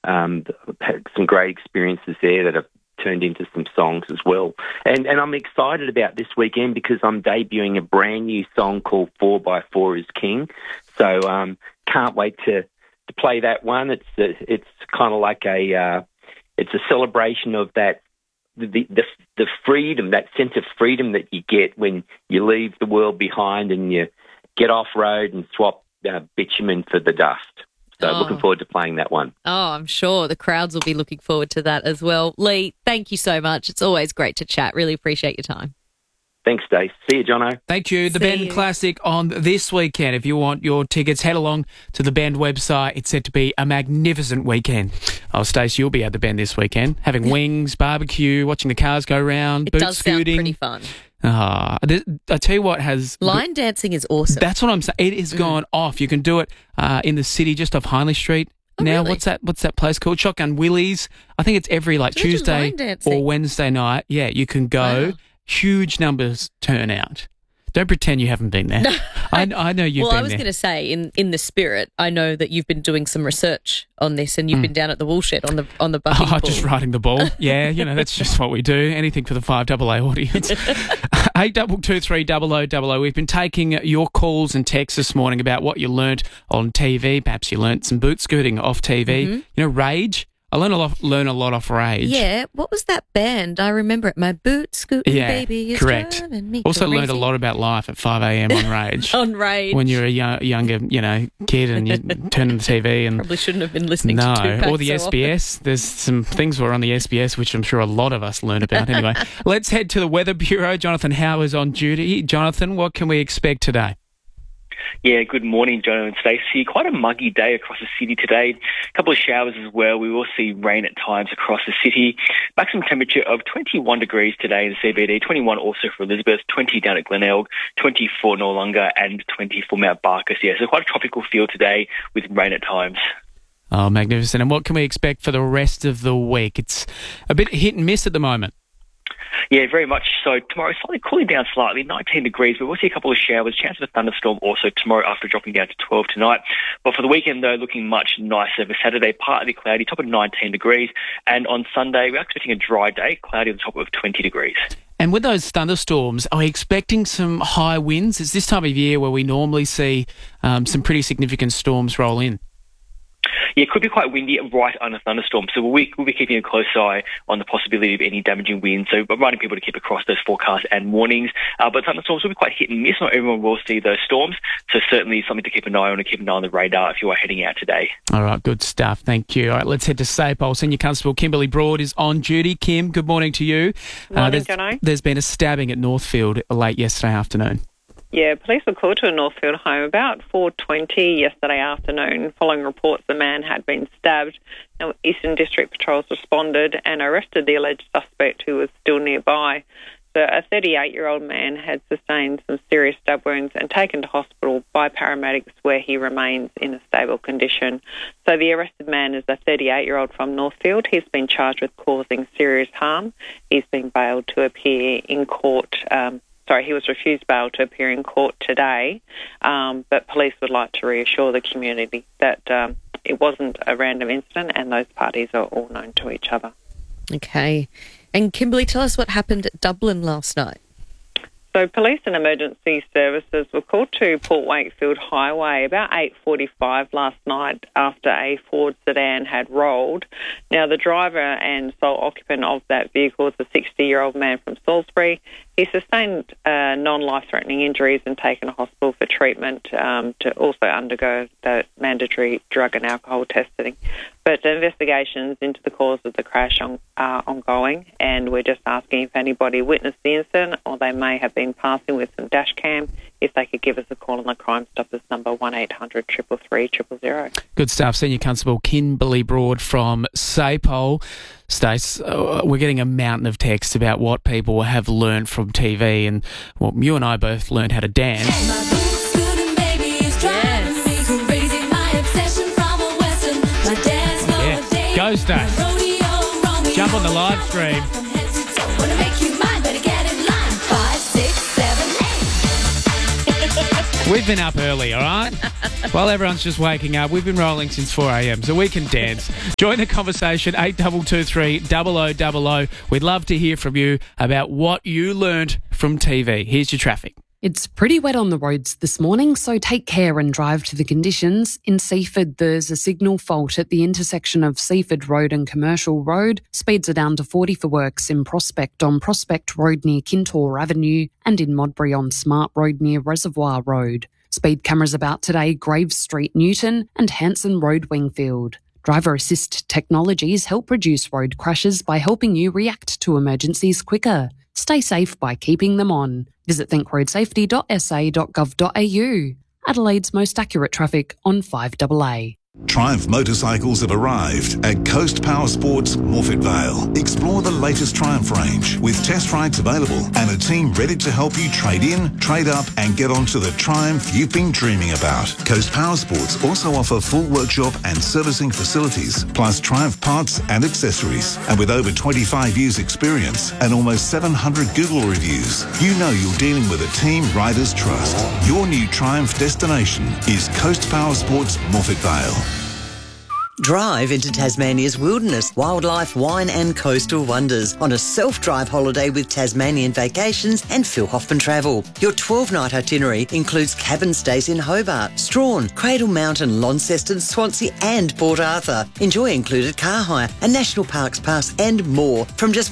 Had some great experiences there that have turned into some songs as well. And I'm excited about this weekend because I'm debuting a brand new song called 4x4 is King. So can't wait to play that one. It's kind of like it's a celebration of that the freedom, that sense of freedom that you get when you leave the world behind and you get off road and swap bitumen for the dust. So looking forward to playing that one. Oh, I'm sure the crowds will be looking forward to that as well. Lee, thank you so much. It's always great to chat. Really appreciate your time. Thanks, Dave. See you, Jono. Thank you. The Bend Classic on this weekend. If you want your tickets, head along to the Bend website. It's set to be a magnificent weekend. Oh, Stacey, you'll be at the Bend this weekend, having wings, barbecue, watching the cars go round, boot scooting. Sound pretty fun. I tell you what has... Line dancing is awesome. That's what I'm saying. It has gone off. You can do it in the city just off Hindley Street. Now, really? What's that place called? Shotgun Willie's. I think it's every Tuesday or Wednesday night. Yeah, you can go. Wow. Huge numbers turn out. Don't pretend you haven't been there. No, I know you've been there. Well, I was going to say, in the spirit, I know that you've been doing some research on this and you've been down at the woolshed on the bucking pool. Just riding the ball. Yeah, that's just what we do. Anything for the 5AA audience. 8223 We've been taking your calls and texts this morning about what you learnt on TV. Perhaps you learnt some boot scooting off TV. Rage. I learn a lot off Rage. Yeah, what was that band? I remember it. My boot scooting baby is correct. driving me also crazy. learned a lot about life at 5 a.m. on Rage. On Rage. When you're a younger, kid and you turn on the TV and... Probably shouldn't have been listening to Tupac or the SBS. There's some things were on the SBS which I'm sure a lot of us learned about anyway. Let's head to the Weather Bureau. Jonathan Howe is on duty. Jonathan, what can we expect today? Yeah, good morning, Jono and Stacey. Quite a muggy day across the city today. A couple of showers as well. We will see rain at times across the city. Maximum temperature of 21 degrees today in the CBD, 21 also for Elizabeth, 20 down at Glenelg, 20 for Noarlunga and 20 for Mount Barker. Yeah, so quite a tropical feel today with rain at times. Oh, magnificent. And what can we expect for the rest of the week? It's a bit hit and miss at the moment. Yeah, very much so. Tomorrow, slightly cooling down slightly, 19 degrees, but we'll see a couple of showers. Chance of a thunderstorm also tomorrow after dropping down to 12 tonight. But for the weekend, though, looking much nicer. For Saturday, partly cloudy, top of 19 degrees. And on Sunday, we're expecting a dry day, cloudy on the top of 20 degrees. And with those thunderstorms, are we expecting some high winds? It's this time of year where we normally see some pretty significant storms roll in. Yeah, it could be quite windy right under thunderstorm. So we'll be keeping a close eye on the possibility of any damaging winds. So reminding people to keep across those forecasts and warnings. But thunderstorms will be quite hit and miss. Not everyone will see those storms. So certainly something to keep an eye on and keep an eye on the radar if you are heading out today. All right, good stuff. Thank you. All right, let's head to SAPOL. Senior Constable Kimberly Broad is on duty. Kim, good morning to you. Morning, Jono. There's been a stabbing at Northfield late yesterday afternoon. Yeah, police were called to a Northfield home about 4:20 yesterday afternoon following reports the man had been stabbed. Now, Eastern District Patrols responded and arrested the alleged suspect who was still nearby. So a 38-year-old man had sustained some serious stab wounds and taken to hospital by paramedics where he remains in a stable condition. So the arrested man is a 38-year-old from Northfield. He's been charged with causing serious harm. He's been bailed to appear in court. He was refused bail to appear in court today, but police would like to reassure the community that it wasn't a random incident and those parties are all known to each other. Okay. And Kimberly, tell us what happened at Dublin last night. So police and emergency services were called to Port Wakefield Highway about 8:45 last night after a Ford sedan had rolled. Now, the driver and sole occupant of that vehicle is a 60-year-old man from Salisbury. He sustained non-life-threatening injuries and taken to hospital for treatment to also undergo the mandatory drug and alcohol testing. But the investigations into the cause of the crash are ongoing, and we're just asking if anybody witnessed the incident or they may have been passing with some dash cam, if they could give us a call on the Crime Stoppers number 1800 333 000. Good stuff. Senior Constable Kimberly Broad from SAPOL. Stace, we're getting a mountain of texts about what people have learned from TV, and well, you and I both learned how to dance. Go, Stace. Jump on the live stream. We've been up early, all right? While everyone's just waking up, we've been rolling since 4 a.m, so we can dance. Join the conversation, 8223 0000. We'd love to hear from you about what you learnt from TV. Here's your traffic. It's pretty wet on the roads this morning, so take care and drive to the conditions. In Seaford, there's a signal fault at the intersection of Seaford Road and Commercial Road. Speeds are down to 40 for works in Prospect on Prospect Road near Kintore Avenue and in Modbury on Smart Road near Reservoir Road. Speed cameras about today, Graves Street, Newton and Hanson Road, Wingfield. Driver assist technologies help reduce road crashes by helping you react to emergencies quicker. Stay safe by keeping them on. Visit thinkroadsafety.sa.gov.au. Adelaide's most accurate traffic on 5AA. Triumph motorcycles have arrived at Coast Power Sports, Morphett Vale. Explore the latest Triumph range with test rides available and a team ready to help you trade in, trade up and get onto the Triumph you've been dreaming about. Coast Power Sports also offer full workshop and servicing facilities, plus Triumph parts and accessories. And with over 25 years experience and almost 700 Google reviews, you know you're dealing with a team riders trust. Your new Triumph destination is Coast Power Sports, Morphett Vale. Drive into Tasmania's wilderness, wildlife, wine and coastal wonders on a self-drive holiday with Tasmanian Vacations and Phil Hoffman Travel. Your 12-night itinerary includes cabin stays in Hobart, Strawn, Cradle Mountain, Launceston, Swansea and Port Arthur. Enjoy included car hire, a National Parks Pass and more from just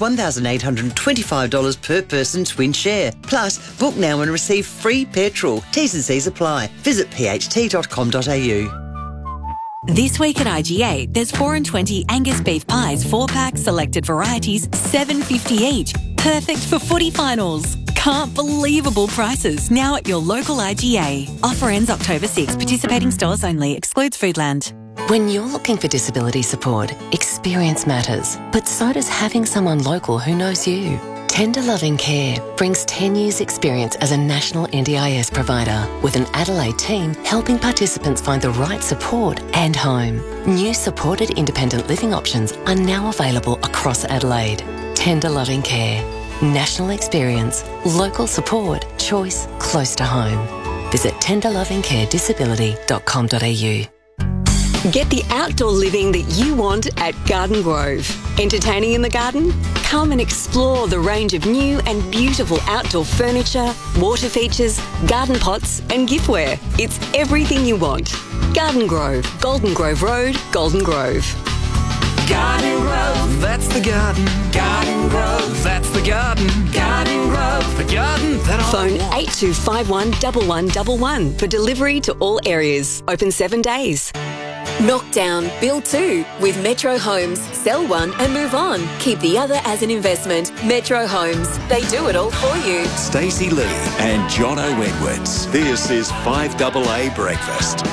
$1,825 per person twin share. Plus, book now and receive free petrol. T's and C's apply. Visit pht.com.au. This week at IGA, there's 4 and 20 Angus beef pies, 4-pack, selected varieties, $7.50 each. Perfect for footy finals. Can't believable prices now at your local IGA. Offer ends October 6. Participating stores only. Excludes Foodland. When you're looking for disability support, experience matters, but so does having someone local who knows you. Tender Loving Care brings 10 years' experience as a national NDIS provider with an Adelaide team helping participants find the right support and home. New supported independent living options are now available across Adelaide. Tender Loving Care. National experience, local support, choice close to home. Visit tenderlovingcaredisability.com.au. Get the outdoor living that you want at Garden Grove. Entertaining in the garden? Come and explore the range of new and beautiful outdoor furniture, water features, garden pots and giftware. It's everything you want. Garden Grove, Golden Grove Road, Golden Grove. Garden Grove, that's the garden. Garden Grove, that's the garden. Garden Grove, the garden that I Phone want. 8251 1111 for delivery to all areas. Open 7 days. Knock down, build 2 with Metro Homes. Sell one and move on. Keep the other as an investment. Metro Homes. They do it all for you. Stacey Lee and Jono Edwards. This is 5AA Breakfast.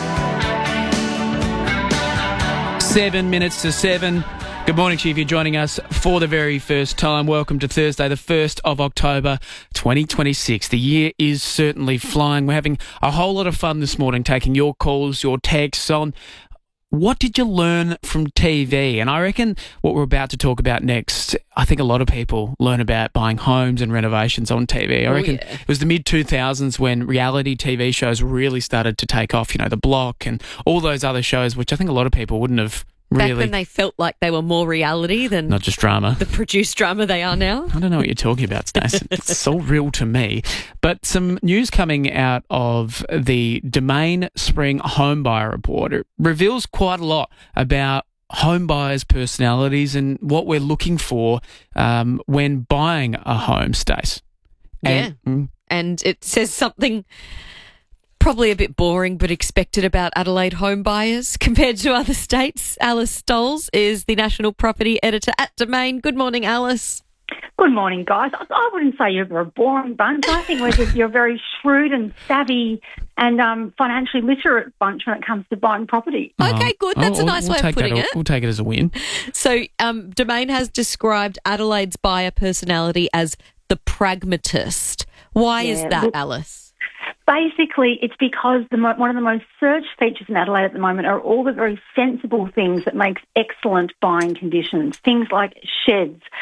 7 minutes to 7. Good morning to you if you're joining us for the very first time. Welcome to Thursday, the 1st of October, 2026. The year is certainly flying. We're having a whole lot of fun this morning, taking your calls, your texts on what did you learn from TV? And I reckon what we're about to talk about next, I think a lot of people learn about buying homes and renovations on TV. I reckon it was the mid-2000s when reality TV shows really started to take off, you know, The Block and all those other shows, which I think a lot of people wouldn't have really. Back when they felt like they were more reality than not just drama. The produced drama they are now. I don't know what you're talking about, Stacey. It's all real to me. But some news coming out of the Domain Spring Home Buyer Report. It reveals quite a lot about home buyers' personalities and what we're looking for when buying a home, Stace. And it says something probably a bit boring but expected about Adelaide home buyers compared to other states. Alice Stoles is the National Property Editor at Domain. Good morning, Alice. Good morning, guys. I wouldn't say you're a boring bunch. I think you're a very shrewd and savvy and financially literate bunch when it comes to buying property. Okay, good. That's a nice way of putting it. We'll take it as a win. So Domain has described Adelaide's buyer personality as the pragmatist. Why is that, Alice? Basically, it's because one of the most searched features in Adelaide at the moment are all the very sensible things that makes excellent buying conditions. Things like sheds,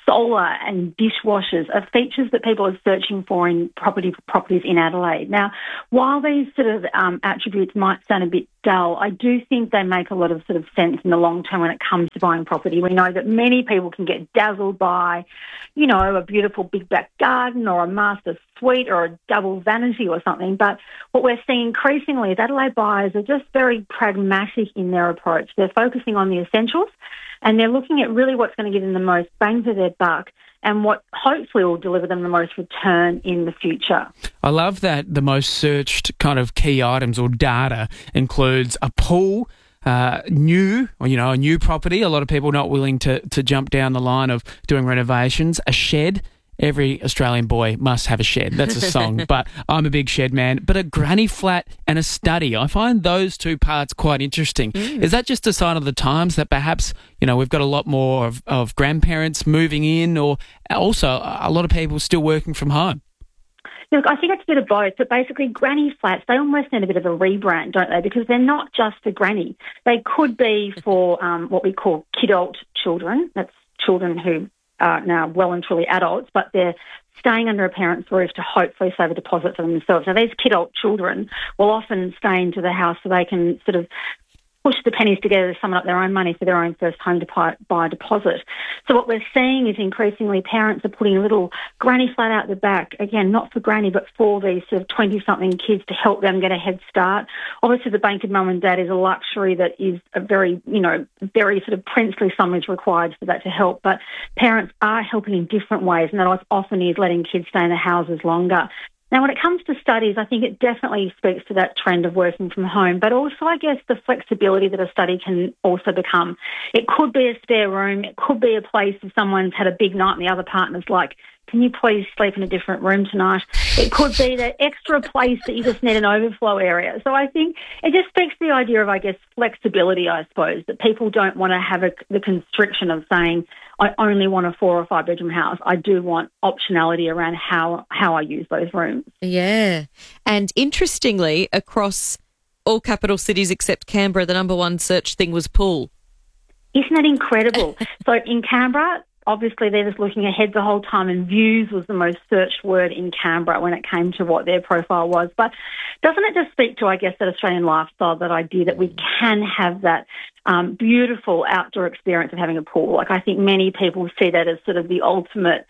solar and dishwashers are features that people are searching for in properties in Adelaide. Now, while these sort of attributes might sound a bit dull, I do think they make a lot of sort of sense in the long term when it comes to buying property. We know that many people can get dazzled by, you know, a beautiful big back garden or a master suite or a double vanity or something. But what we're seeing increasingly is Adelaide buyers are just very pragmatic in their approach. They're focusing on the essentials and they're looking at really what's going to give them the most bang for their buck and what hopefully will deliver them the most return in the future. I love that the most searched kind of key items or data includes a pool, a new property. A lot of people not willing to jump down the line of doing renovations, a shed. Every Australian boy must have a shed. That's a song, but I'm a big shed man. But a granny flat and a study, I find those two parts quite interesting. Is that just a sign of the times that perhaps, you know, we've got a lot more of grandparents moving in, or also a lot of people still working from home? Look, I think it's a bit of both, but basically granny flats, they almost need a bit of a rebrand, don't they? Because they're not just for granny. They could be for what we call kidult children. That's children who are now well and truly adults, but they're staying under a parent's roof to hopefully save a deposit for themselves. Now, these kidult children will often stay into the house so they can sort of push the pennies together to summon up their own money for their own first home buy deposit. So what we're seeing is increasingly parents are putting a little granny flat out the back, again, not for granny, but for these sort of 20-something kids to help them get a head start. Obviously, the bank of mum and dad is a luxury that is a very, very sort of princely sum is required for that to help. But parents are helping in different ways, and that often is letting kids stay in the houses longer. Now, when it comes to studies, I think it definitely speaks to that trend of working from home, but also, I guess, the flexibility that a study can also become. It could be a spare room. It could be a place if someone's had a big night and the other partner's like, can you please sleep in a different room tonight? It could be that extra place that you just need an overflow area. So I think it just speaks to the idea of, I guess, flexibility, I suppose, that people don't want to have the constriction of saying, I only want a 4 or 5 bedroom house. I do want optionality around how I use those rooms. Yeah. And interestingly, across all capital cities except Canberra, the number one search thing was pool. Isn't that incredible? So in Canberra, obviously they're just looking ahead the whole time, and views was the most searched word in Canberra when it came to what their profile was. But doesn't it just speak to, I guess, that Australian lifestyle, that idea that we can have that beautiful outdoor experience of having a pool? Like, I think many people see that as sort of the ultimate,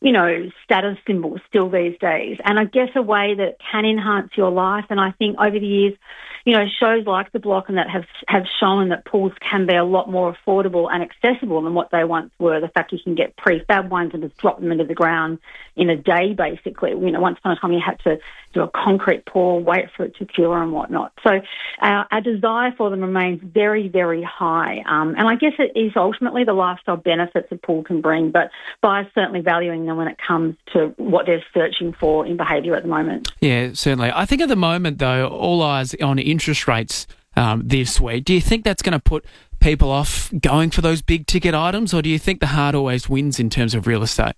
status symbol still these days. And I guess a way that can enhance your life. And I think over the years, shows like The Block and that have shown that pools can be a lot more affordable and accessible than what they once were. The fact you can get prefab ones and just drop them into the ground in a day, basically. Once upon a time you had to do a concrete pour, wait for it to cure and whatnot. So our desire for them remains very, very high. And I guess it is ultimately the lifestyle benefits a pool can bring, but buyers certainly valuing them when it comes to what they're searching for in behaviour at the moment. Yeah, certainly. I think at the moment, though, all eyes on interest rates this week. Do you think that's going to put people off going for those big ticket items, or do you think the heart always wins in terms of real estate?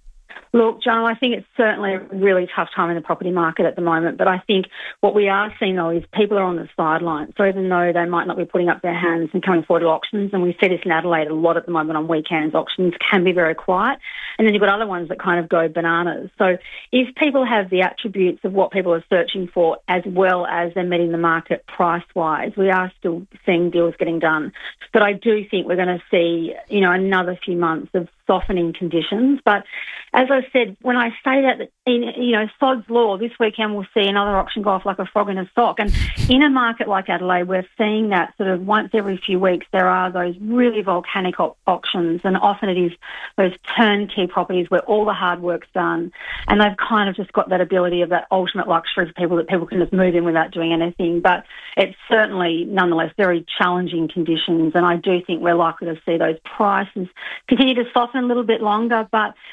Look, John, I think it's certainly a really tough time in the property market at the moment, but I think what we are seeing, though, is people are on the sidelines. So even though they might not be putting up their hands and coming forward to auctions, and we see this in Adelaide a lot at the moment on weekends, auctions can be very quiet, and then you've got other ones that kind of go bananas. So if people have the attributes of what people are searching for, as well as they're meeting the market price-wise, we are still seeing deals getting done. But I do think we're going to see, another few months of softening conditions. But as I said, when I say that, sod's law, this weekend we'll see another auction go off like a frog in a sock. And in a market like Adelaide, we're seeing that sort of once every few weeks there are those really volcanic auctions, and often it is those turnkey properties where all the hard work's done, and they've kind of just got that ability of that ultimate luxury for people, that people can just move in without doing anything. But it's certainly, nonetheless, very challenging conditions, and I do think we're likely to see those prices continue to soften a little bit longer. But you know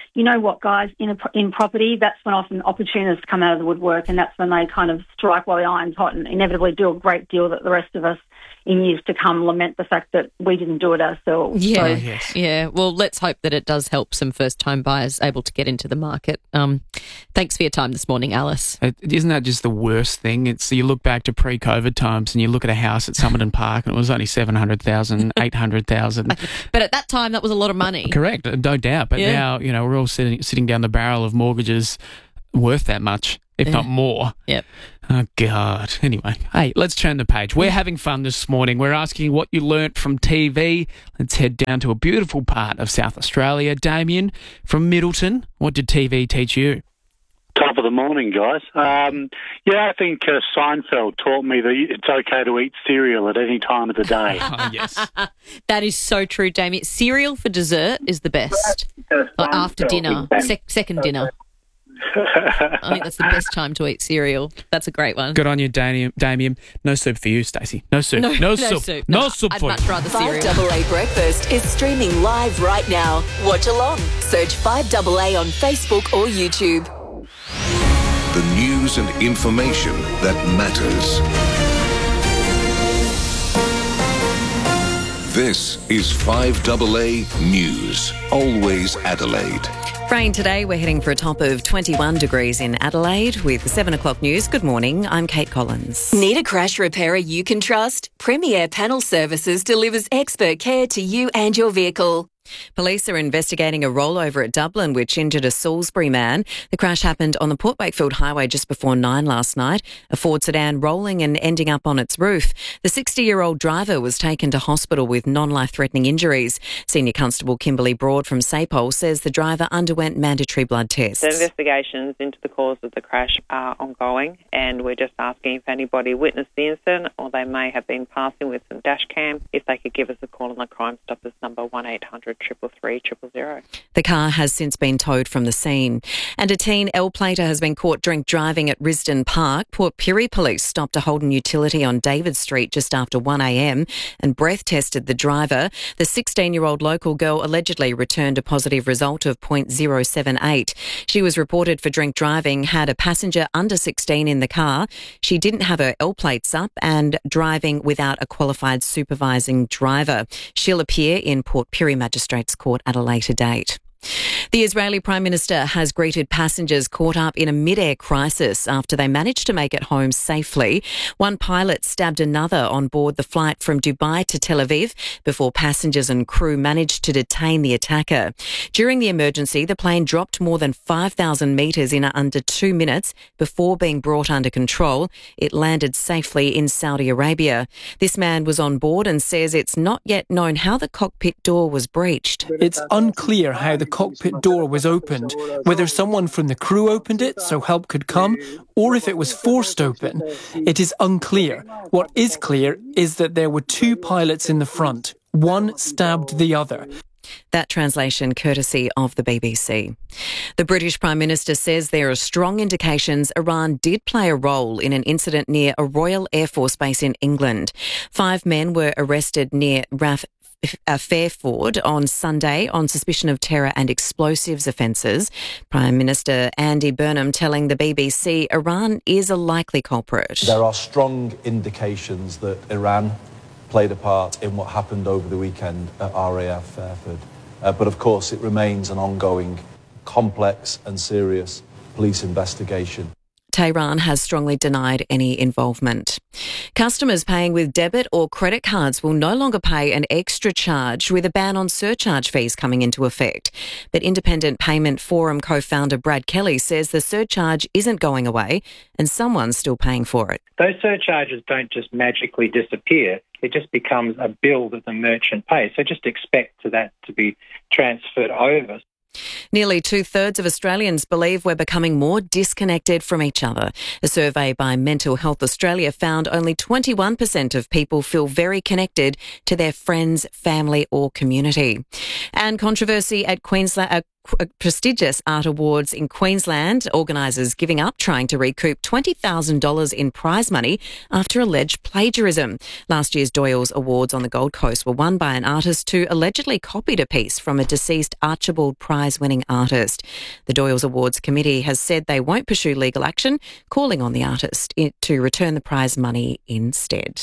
what, guys, in property, that's when often opportunists come out of the woodwork, and that's when they kind of strike while the iron's hot and inevitably do a great deal that the rest of us in years to come lament the fact that we didn't do it ourselves. Yeah, So, yeah. Well, let's hope that it does help some first-time buyers able to get into the market. Thanks for your time this morning, Alice. Isn't that just the worst thing? It's you look back to pre-COVID times and you look at a house at Somerton Park and it was only 700,000, 800,000. But at that time, that was a lot of money. Correct, no doubt. But now, we're all sitting down the barrel of mortgages worth that much, if not more. Yep. Oh, God. Anyway, hey, let's turn the page. We're having fun this morning. We're asking what you learnt from TV. Let's head down to a beautiful part of South Australia. Damien from Middleton, what did TV teach you? Top of the morning, guys. I think Seinfeld taught me that it's okay to eat cereal at any time of the day. Oh, yes. That is so true, Damien. Cereal for dessert is the best. Like after dinner, second dinner. I think that's the best time to eat cereal. That's a great one. Good on you, Damien. No soup for you, Stacey. No soup. No soup. No soup I'd for much you. rather cereal. 5AA Breakfast is streaming live right now. Watch along. Search 5AA on Facebook or YouTube. The news and information that matters. This is 5AA News. Always Adelaide. Rain today. We're heading for a top of 21 degrees in Adelaide with the 7 o'clock news. Good morning. I'm Kate Collins. Need a crash repairer you can trust? Premier Panel Services delivers expert care to you and your vehicle. Police are investigating a rollover at Dublin which injured a Salisbury man. The crash happened on the Port Wakefield Highway just before 9 last night. A Ford sedan rolling and ending up on its roof. The 60-year-old driver was taken to hospital with non-life-threatening injuries. Senior Constable Kimberly Broad from SAPOL says the driver underwent mandatory blood tests. The investigations into the cause of the crash are ongoing, and we're just asking if anybody witnessed the incident or they may have been passing with some dash cam, if they could give us a call on the Crime Stoppers number 1800 333 000. The car has since been towed from the scene. And a teen L-plater has been caught drink driving at Risdon Park. Port Pirie police stopped a Holden utility on David Street just after 1 a.m. and breath tested the driver. The 16-year-old local girl allegedly returned a positive result of .078. She was reported for drink driving, had a passenger under 16 in the car. She didn't have her L-plates up and driving without a qualified supervising driver. She'll appear in Port Pirie Magistrates Court at a later date. The Israeli Prime Minister has greeted passengers caught up in a mid-air crisis after they managed to make it home safely. One pilot stabbed another on board the flight from Dubai to Tel Aviv before passengers and crew managed to detain the attacker. During the emergency, the plane dropped more than 5,000 metres in under 2 minutes before being brought under control. It landed safely in Saudi Arabia. This man was on board and says it's not yet known how the cockpit door was breached. It's unclear how the cockpit door was opened, whether someone from the crew opened it so help could come, or if it was forced open. It is unclear. What is clear is that there were two pilots in the front. One stabbed the other. That translation courtesy of the BBC. The British Prime Minister says there are strong indications Iran did play a role in an incident near a Royal Air Force base in England. 5 men were arrested near Fairford on Sunday on suspicion of terror and explosives offences. Prime Minister Andy Burnham telling the BBC Iran is a likely culprit. There are strong indications that Iran played a part in what happened over the weekend at RAF Fairford. But of course it remains an ongoing, complex and serious police investigation. Tehran has strongly denied any involvement. Customers paying with debit or credit cards will no longer pay an extra charge with a ban on surcharge fees coming into effect. But Independent Payment Forum co-founder Brad Kelly says the surcharge isn't going away and someone's still paying for it. Those surcharges don't just magically disappear. It just becomes a bill that the merchant pays. So just expect that to be transferred over. Nearly 2/3 of Australians believe we're becoming more disconnected from each other. A survey by Mental Health Australia found only 21% of people feel very connected to their friends, family or community. And controversy at prestigious art awards in Queensland, organisers giving up trying to recoup $20,000 in prize money after alleged plagiarism. Last year's Doyle's Awards on the Gold Coast were won by an artist who allegedly copied a piece from a deceased Archibald Prize-winning artist. The Doyle's Awards Committee has said they won't pursue legal action, calling on the artist to return the prize money instead.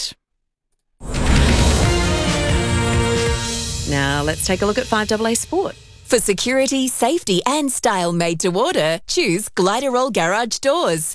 Now let's take a look at 5AA Sport. For security, safety and style made to order, choose Gliderol Garage Doors.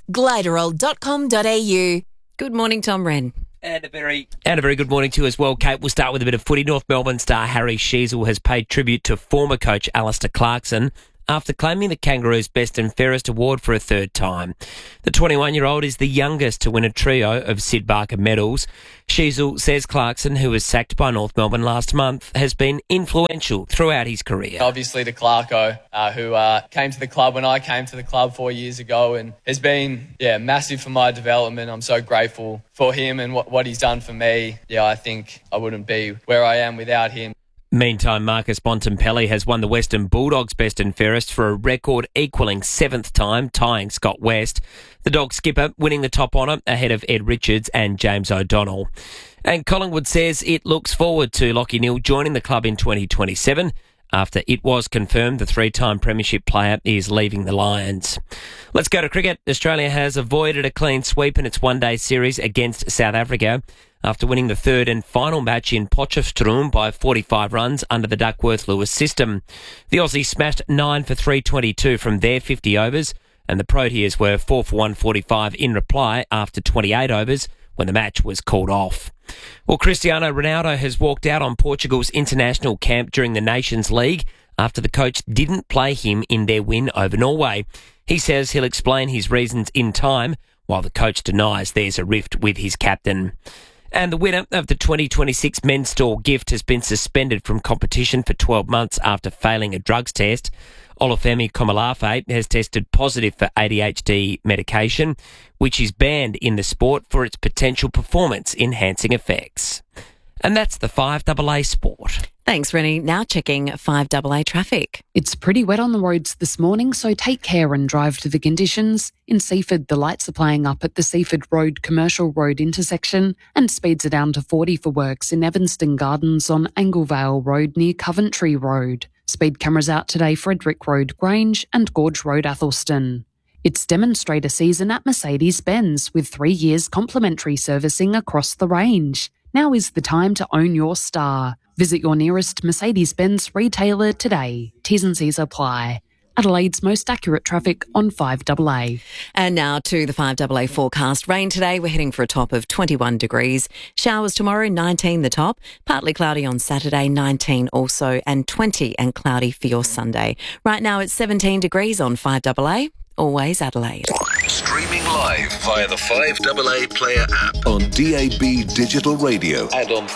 Gliderol.com.au. Good morning, Tom Wren. And a very good morning to you as well, Kate. We'll start with a bit of footy. North Melbourne star Harry Sheezel has paid tribute to former coach Alistair Clarkson after claiming the Kangaroos' Best and Fairest award for a third time. The 21-year-old is the youngest to win a trio of Sid Barker medals. Sheezel says Clarkson, who was sacked by North Melbourne last month, has been influential throughout his career. Obviously to Clarko, who came to the club when I came to the club 4 years ago and has been massive for my development. I'm so grateful for him and what he's done for me. I think I wouldn't be where I am without him. Meantime, Marcus Bontempelli has won the Western Bulldogs Best and Fairest for a record equaling 7th time, tying Scott West. The Dog skipper winning the top honour ahead of Ed Richards and James O'Donnell. And Collingwood says it looks forward to Lachie Neale joining the club in 2027 after it was confirmed the 3-time premiership player is leaving the Lions. Let's go to cricket. Australia has avoided a clean sweep in its one-day series against South Africa after winning the third and final match in Potchefstroom by 45 runs under the Duckworth-Lewis system. The Aussies smashed 9 for 322 from their 50 overs, and the Proteas were 4 for 145 in reply after 28 overs when the match was called off. Well, Cristiano Ronaldo has walked out on Portugal's international camp during the Nations League after the coach didn't play him in their win over Norway. He says he'll explain his reasons in time, while the coach denies there's a rift with his captain. And the winner of the 2026 Men's Store gift has been suspended from competition for 12 months after failing a drugs test. Olufemi Komolafe has tested positive for ADHD medication, which is banned in the sport for its potential performance-enhancing effects. And that's the 5AA Sport. Thanks, Rennie. Now checking 5AA traffic. It's pretty wet on the roads this morning, so take care and drive to the conditions. In Seaford, the lights are playing up at the Seaford Road Commercial Road intersection and speeds are down to 40 for works in Evanston Gardens on Anglevale Road near Coventry Road. Speed cameras out today, Frederick Road Grange and Gorge Road Athelston. It's demonstrator season at Mercedes-Benz with 3 years complimentary servicing across the range. Now is the time to own your star. Visit your nearest Mercedes-Benz retailer today. T's and C's apply. Adelaide's most accurate traffic on 5AA. And now to the 5AA forecast. Rain today, we're heading for a top of 21 degrees. Showers tomorrow, 19 the top. Partly cloudy on Saturday, 19 also, and 20 and cloudy for your Sunday. Right now it's 17 degrees on 5AA. Always Adelaide. Streaming live via the 5AA Player app on DAB Digital Radio and on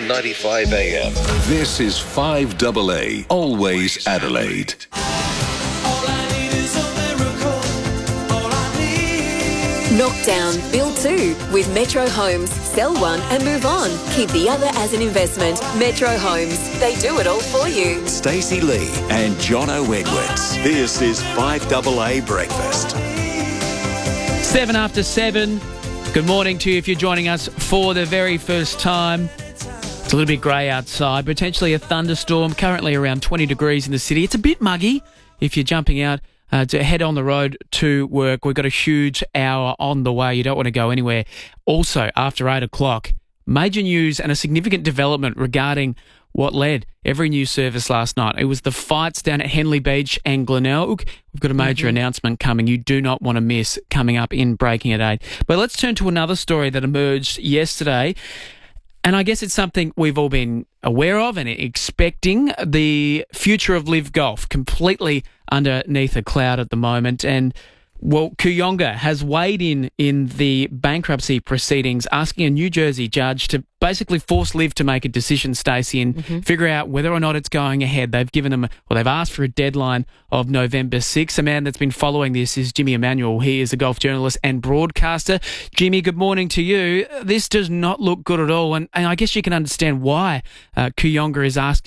1395 AM. This is 5AA, Always Adelaide. Knock down, build two with Metro Homes. Sell one and move on. Keep the other as an investment. Metro Homes. They do it all for you. Stacey Lee and Jono Edwards. This is 5AA Breakfast. 7 after 7. Good morning to you if you're joining us for the very first time. It's a little bit grey outside, potentially a thunderstorm, currently around 20 degrees in the city. It's a bit muggy if you're jumping out to head on the road to work. We've got a huge hour on the way. You don't want to go anywhere. Also, after 8 o'clock, major news and a significant development regarding what led every news service last night. It was the fights down at Henley Beach and Glenelg. We've got a major announcement coming you do not want to miss coming up in Breaking at 8. But let's turn to another story that emerged yesterday. And I guess it's something we've all been aware of and expecting. The future of Live Golf completely underneath a cloud at the moment. And, well, Kooyonga has weighed in the bankruptcy proceedings, asking a New Jersey judge to basically force Liv to make a decision, Stacey, and figure out whether or not it's going ahead. They've given them, they've asked for a deadline of November 6th. A man that's been following this is Jimmy Emanuel. He is a golf journalist and broadcaster. Jimmy, good morning to you. This does not look good at all, and I guess you can understand why Kooyonga is asking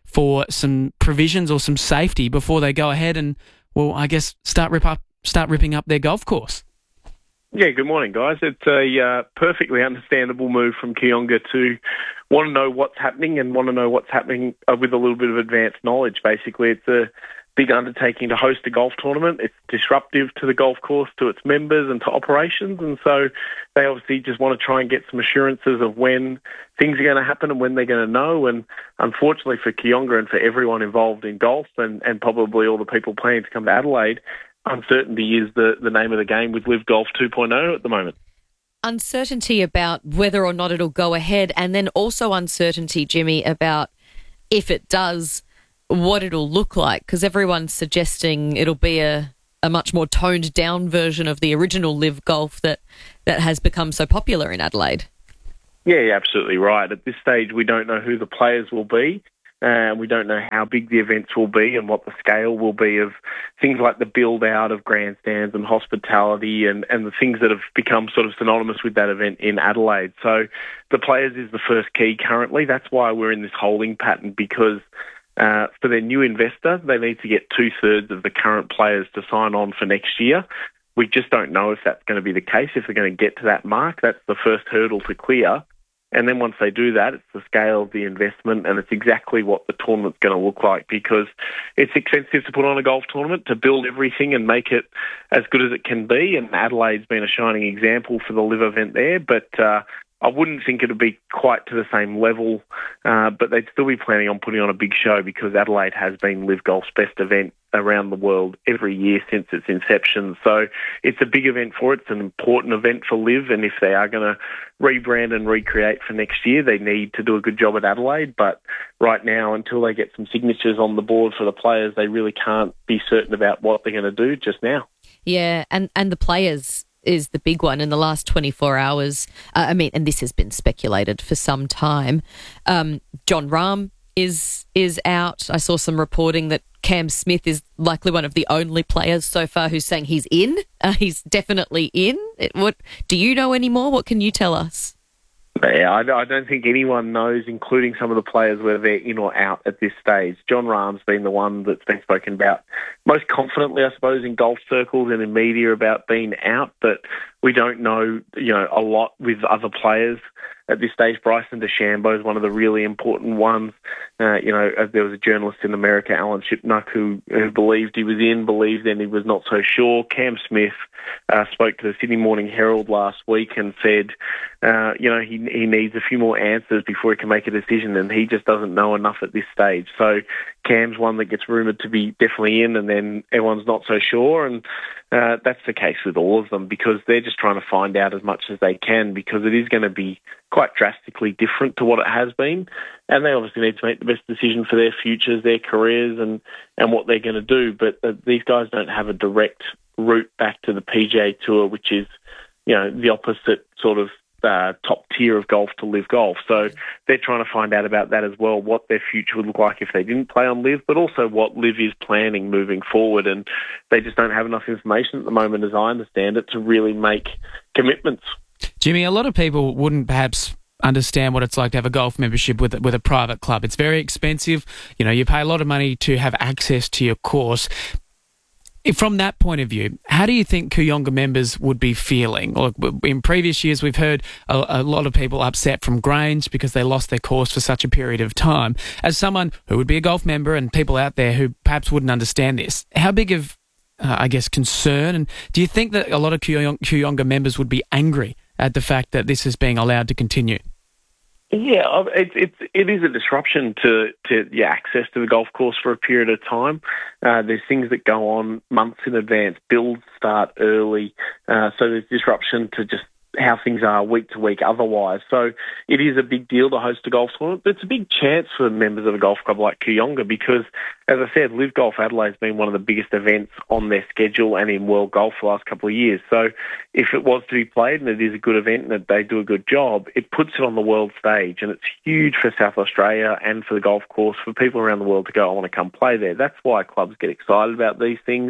for some provisions or some safety before they go ahead and, well, I guess start ripping up their golf course. Yeah, good morning, guys. It's a perfectly understandable move from Kooyonga to want to know what's happening and want to know what's happening with a little bit of advanced knowledge. Basically, it's a big undertaking to host a golf tournament. It's disruptive to the golf course, to its members and to operations, and so they obviously just want to try and get some assurances of when things are going to happen and when they're going to know. And unfortunately for Kooyonga and for everyone involved in golf and probably all the people planning to come to Adelaide, uncertainty is the name of the game with Live Golf 2.0 at the moment. Uncertainty about whether or not it'll go ahead, and then also uncertainty, Jimmy, about if it does, what it'll look like, because everyone's suggesting it'll be a much more toned down version of the original Live Golf that has become so popular in Adelaide. Yeah, you're absolutely right. At this stage, we don't know who the players will be. We don't know how big the events will be and what the scale will be of things like the build-out of grandstands and hospitality and the things that have become sort of synonymous with that event in Adelaide. So the players is the first key currently. That's why we're in this holding pattern, because for their new investor, they need to get 2/3 of the current players to sign on for next year. We just don't know if that's going to be the case, if they're going to get to that mark. That's the first hurdle to clear. And then once they do that, it's the scale of the investment and it's exactly what the tournament's going to look like, because it's expensive to put on a golf tournament, to build everything and make it as good as it can be. And Adelaide's been a shining example for the Live event there. But I wouldn't think it would be quite to the same level, but they'd still be planning on putting on a big show, because Adelaide has been Live Golf's best event around the world every year since its inception. So it's a big event for it. It's an important event for Live, and if they are going to rebrand and recreate for next year, they need to do a good job at Adelaide. But right now, until they get some signatures on the board for the players, they really can't be certain about what they're going to do just now. Yeah, and the players is the big one in the last 24 hours. And this has been speculated for some time. Jon Rahm is out. I saw some reporting that Cam Smith is likely one of the only players so far who's saying he's in. He's definitely in. What do you know any more? What can you tell us? Yeah, I don't think anyone knows, including some of the players, whether they're in or out at this stage. Jon Rahm's been the one that's been spoken about most confidently, I suppose, in golf circles and in media about being out, but we don't know, a lot with other players at this stage. Bryson DeChambeau is one of the really important ones. There was a journalist in America, Alan Shipnuck, who believed he was in, believed then he was not so sure. Cam Smith spoke to the Sydney Morning Herald last week and said, he needs a few more answers before he can make a decision, and he just doesn't know enough at this stage. So Cam's one that gets rumoured to be definitely in, and then everyone's not so sure, and that's the case with all of them, because they're just trying to find out as much as they can, because it is going to be quite drastically different to what it has been, and they obviously need to make the best decision for their futures, their careers, and what they're going to do. But these guys don't have a direct route back to the PGA Tour, which is, the opposite sort of top tier of golf to Live Golf. So they're trying to find out about that as well, what their future would look like if they didn't play on Live, but also what Live is planning moving forward. And they just don't have enough information at the moment, as I understand it, to really make commitments. Jimmy, a lot of people wouldn't perhaps understand what it's like to have a golf membership with a private club. It's very expensive. You pay a lot of money to have access to your course. From that point of view, how do you think Kooyonga members would be feeling? Look, in previous years, we've heard a lot of people upset from Grange because they lost their course for such a period of time. As someone who would be a golf member and people out there who perhaps wouldn't understand this, how big of, concern, and do you think that a lot of Kooyonga members would be angry at the fact that this is being allowed to continue? Yeah, it is a disruption to access to the golf course for a period of time. There's things that go on months in advance. Builds start early, so there's disruption to just how things are week to week otherwise. So it is a big deal to host a golf tournament, but it's a big chance for members of a golf club like Kooyonga, because, as I said, Live Golf Adelaide has been one of the biggest events on their schedule and in world golf for the last couple of years. So if it was to be played, and it is a good event and that they do a good job, it puts it on the world stage, and it's huge for South Australia and for the golf course, for people around the world to go, I want to come play there. That's why clubs get excited about these things.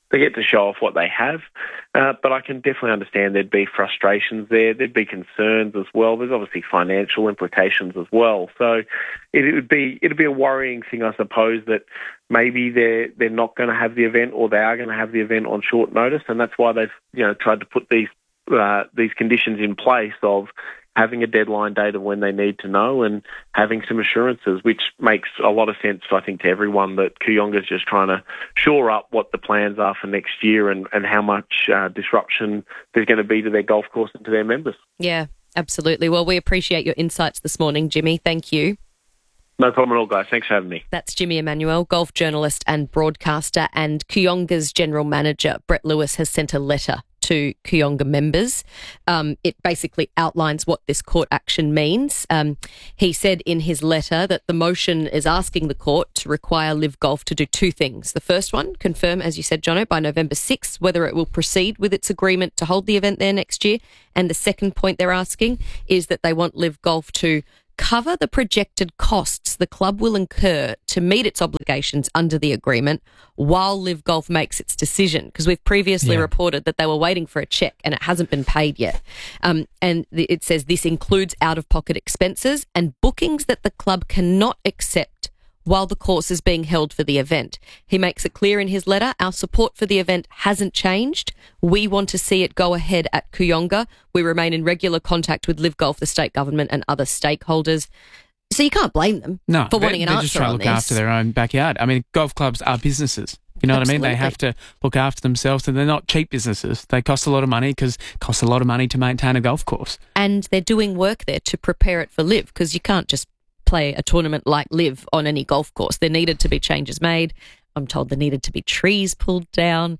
They get to show off what they have, but I can definitely understand there'd be frustrations there. There'd be concerns as well. There's obviously financial implications as well. So it'd be a worrying thing, I suppose, that maybe they're not going to have the event, or they are going to have the event on short notice, and that's why they've tried to put these conditions in place of having a deadline date of when they need to know and having some assurances, which makes a lot of sense, I think, to everyone, that Kooyonga's just trying to shore up what the plans are for next year and how much disruption there's going to be to their golf course and to their members. Yeah, absolutely. Well, we appreciate your insights this morning, Jimmy. Thank you. No problem at all, guys. Thanks for having me. That's Jimmy Emanuel, golf journalist and broadcaster, and Kooyonga's general manager, Brett Lewis, has sent a letter to Kooyonga members. It basically outlines what this court action means. He said in his letter that the motion is asking the court to require Live Golf to do two things. The first one, confirm, as you said, Jono, by November 6th, whether it will proceed with its agreement to hold the event there next year. And the second point they're asking is that they want Live Golf to cover the projected costs the club will incur to meet its obligations under the agreement while Live Golf makes its decision. Because we've previously reported that they were waiting for a cheque and it hasn't been paid yet. And it says this includes out-of-pocket expenses and bookings that the club cannot accept while the course is being held for the event. He makes it clear in his letter, our support for the event hasn't changed. We want to see it go ahead at Kooyonga. We remain in regular contact with Live Golf, the state government and other stakeholders. So you can't blame them for wanting an answer on this. They're just trying to look after their own backyard. I mean, golf clubs are businesses. You know what I mean? They have to look after themselves, and they're not cheap businesses. They cost a lot of money because it costs a lot of money to maintain a golf course. And they're doing work there to prepare it for Live, because you can't just play a tournament like Live on any golf course. There needed to be changes made. I'm told there needed to be trees pulled down.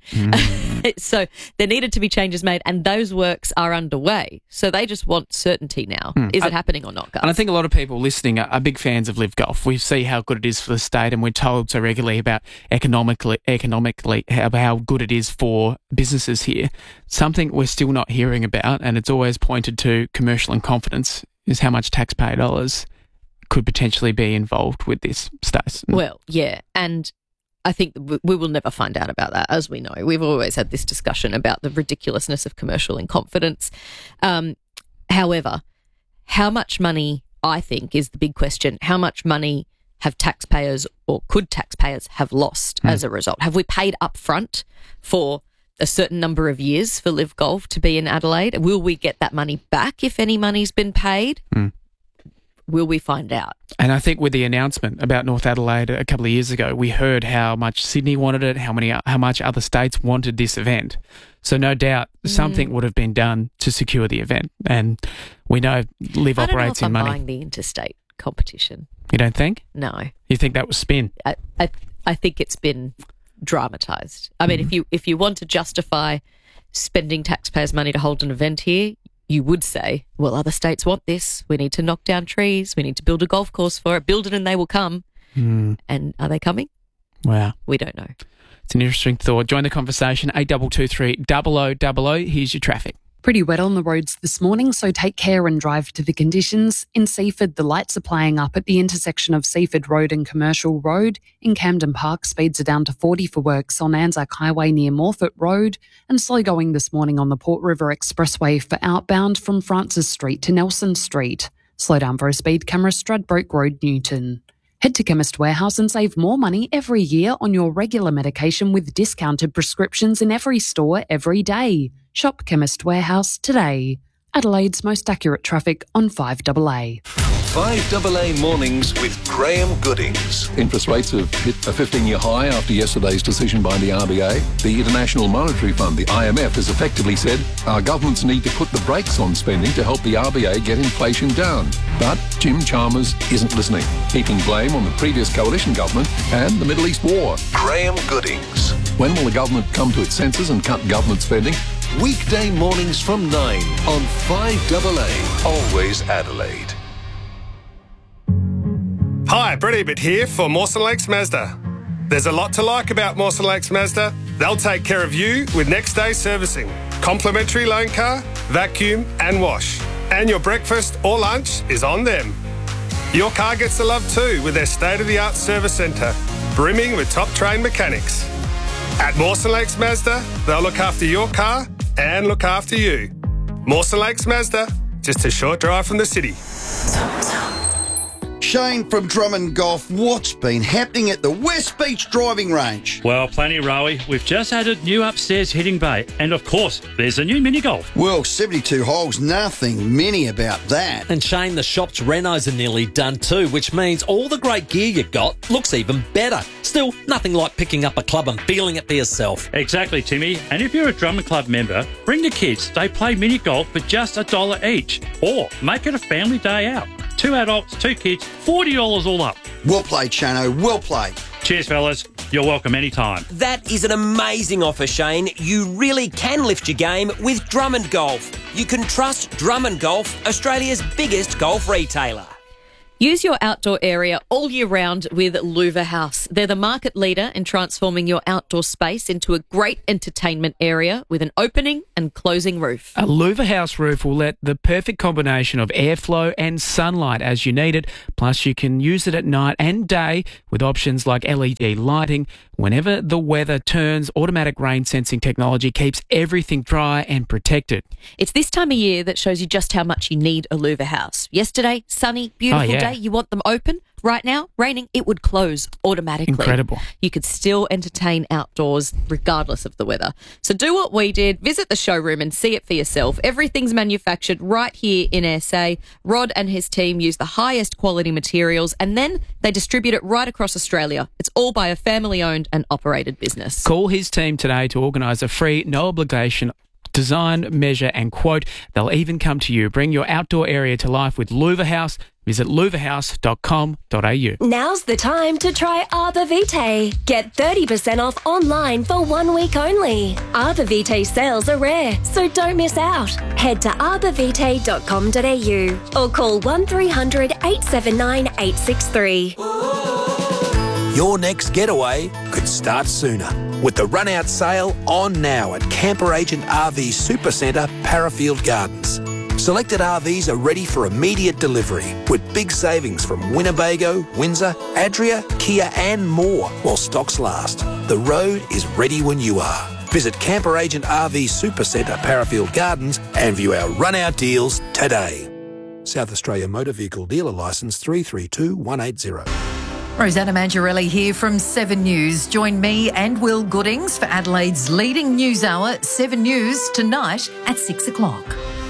So there needed to be changes made, and those works are underway. So they just want certainty now. Is it happening or not, guys? And I think a lot of people listening are big fans of Live Golf. We see how good it is for the state, and we're told so regularly about economically how good it is for businesses here. Something we're still not hearing about, and it's always pointed to commercial and confidence, is how much taxpayer dollars could potentially be involved with this, Stace. Well, yeah, and I think we will never find out about that, as we know. We've always had this discussion about the ridiculousness of commercial in confidence. However, how much money, I think, is the big question. How much money have taxpayers, or could taxpayers have lost as a result? Have we paid up front for a certain number of years for Live Golf to be in Adelaide? Will we get that money back if any money's been paid? Will we find out? And I think with the announcement about North Adelaide a couple of years ago, we heard how much Sydney wanted it, how much other states wanted this event. So no doubt something would have been done to secure the event. And we know Live operates in money. I don't know if I'm buying the interstate competition. You don't think? No. You think that was spin? I think it's been dramatised. I mean, if you want to justify spending taxpayers' money to hold an event here, you would say, well, other states want this. We need to knock down trees. We need to build a golf course for it. Build it and they will come. And are they coming? Wow. We don't know. It's an interesting thought. Join the conversation, 8223 0000. Here's your traffic. Pretty wet on the roads this morning, so take care and drive to the conditions. In Seaford, the lights are playing up at the intersection of Seaford Road and Commercial Road. In Camden Park, speeds are down to 40 for works on Anzac Highway near Morphett Road, and slow going this morning on the Port River Expressway for outbound from Francis Street to Nelson Street. Slow down for a speed camera, Stradbroke Road, Newton. Head to Chemist Warehouse and save more money every year on your regular medication with discounted prescriptions in every store every day. Shop Chemist Warehouse today. Adelaide's most accurate traffic on 5AA. 5AA Mornings with Graham Goodings. Interest rates have hit a 15-year high after yesterday's decision by the RBA. The International Monetary Fund, the IMF, has effectively said our governments need to put the brakes on spending to help the RBA get inflation down. But Jim Chalmers isn't listening, heaping blame on the previous coalition government and the Middle East war. Graham Goodings. When will the government come to its senses and cut government spending? Weekday mornings from 9 on 5AA. Always Adelaide. Hi, Brett Ebert here for Mawson Lakes Mazda. There's a lot to like about Mawson Lakes Mazda. They'll take care of you with next day servicing, complimentary loan car, vacuum and wash. And your breakfast or lunch is on them. Your car gets the love too with their state-of-the-art service centre, brimming with top-trained mechanics. At Mawson Lakes Mazda, they'll look after your car and look after you. Mawson Lakes Mazda, just a short drive from the city. Shane from Drummond Golf, what's been happening at the West Beach driving range? Well, plenty, Rowie. We've just added new upstairs hitting bay. And of course, there's a new mini golf. Well, 72 holes, nothing mini about that. And Shane, the shop's renos are nearly done too, which means all the great gear you got looks even better. Still, nothing like picking up a club and feeling it for yourself. Exactly, Timmy. And if you're a Drummond Club member, bring the kids. They play mini golf for just $1 each. Or make it a family day out. 2 adults, 2 kids, $40 all up. Well played, Shano. Well played. Cheers, fellas. You're welcome anytime. That is an amazing offer, Shane. You really can lift your game with Drummond Golf. You can trust Drummond Golf, Australia's biggest golf retailer. Use your outdoor area all year round with Louver House. They're the market leader in transforming your outdoor space into a great entertainment area with an opening and closing roof. A Louver House roof will let the perfect combination of airflow and sunlight as you need it. Plus, you can use it at night and day with options like LED lighting. Whenever the weather turns, automatic rain sensing technology keeps everything dry and protected. It's this time of year that shows you just how much you need a Louver House. Yesterday, sunny, beautiful day. You want them open. Right now, raining, it would close automatically. Incredible. You could still entertain outdoors regardless of the weather. So do what we did. Visit the showroom and see it for yourself. Everything's manufactured right here in SA. Rod and his team use the highest quality materials and then they distribute it right across Australia. It's all by a family-owned and operated business. Call his team today to organise a free, no obligation design, measure and quote. They'll even come to you. Bring your outdoor area to life with Louver House. Visit louverhouse.com.au. Now's the time to try Arbor Vitae. Get 30% off online for 1 week only. Arbor Vitae sales are rare, so don't miss out. Head to arborvitae.com.au or call 1300 879 863. Your next getaway could start sooner with the run-out sale on now at Camper Agent RV Supercentre, Parafield Gardens. Selected RVs are ready for immediate delivery with big savings from Winnebago, Windsor, Adria, Kia and more while stocks last. The road is ready when you are. Visit Camper Agent RV Supercentre, Parafield Gardens and view our run-out deals today. South Australia Motor Vehicle Dealer Licence 332180. Rosanna Mangiarelli here from 7 News. Join me and Will Goodings for Adelaide's leading news hour, 7 News, tonight at 6 o'clock.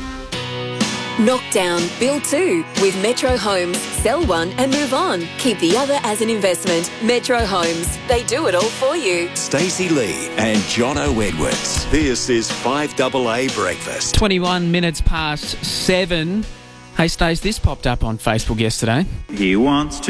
Knock down, build 2 with Metro Homes. Sell one and move on. Keep the other as an investment. Metro Homes. They do it all for you. Stacey Lee and Jono Edwards. This is 5AA Breakfast. 21 minutes past 7. Hey, Stace, this popped up on Facebook yesterday. He wants to